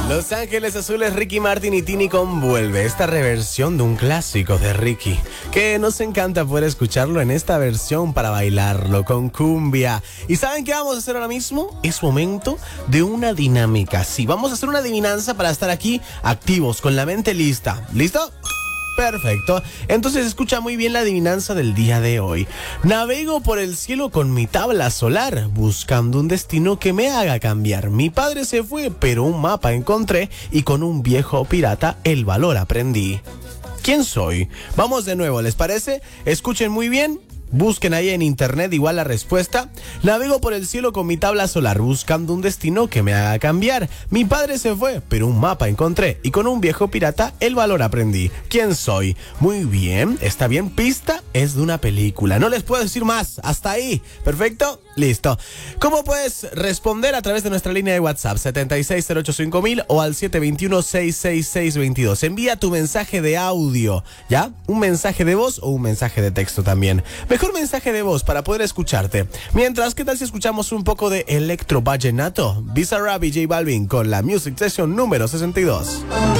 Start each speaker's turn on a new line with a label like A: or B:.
A: Los Ángeles Azules, Ricky Martin y Tini con Vuelve, esta reversión de un clásico de Ricky, que nos encanta poder escucharlo en esta versión para bailarlo con cumbia. ¿Y saben qué vamos a hacer ahora mismo? Es momento de una dinámica. Sí, vamos a hacer una adivinanza para estar aquí activos, con la mente lista. ¿Listo? Perfecto, entonces escucha muy bien la adivinanza del día de hoy. Navego por el cielo con mi tabla solar, buscando un destino que me haga cambiar. Mi padre se fue, pero un mapa encontré y con un viejo pirata el valor aprendí. ¿Quién soy? Vamos de nuevo, ¿les parece? Escuchen muy bien. Busquen ahí en internet igual la respuesta. Navego por el cielo con mi tabla solar, buscando un destino que me haga cambiar. Mi padre se fue, pero un mapa encontré y con un viejo pirata el valor aprendí. ¿Quién soy? Muy bien, está bien. Pista es de una película. No les puedo decir más. Hasta ahí. ¿Perfecto? Listo. ¿Cómo puedes responder? A través de nuestra línea de WhatsApp 76085000 o al 721-66622. Envía tu mensaje de audio, ¿ya? Un mensaje de voz o un mensaje de texto también. Mejor mensaje de voz para poder escucharte. Mientras, ¿qué tal si escuchamos un poco de electro vallenato? Bizarrap y J Balvin con la Music Session número 62.